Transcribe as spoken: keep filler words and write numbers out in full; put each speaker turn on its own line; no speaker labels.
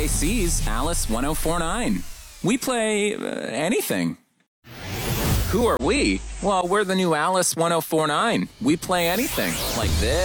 K C's Alice ten forty-nine. We play uh, anything. Who are we? Well, we're the new Alice ten forty-nine. We play anything. Like this.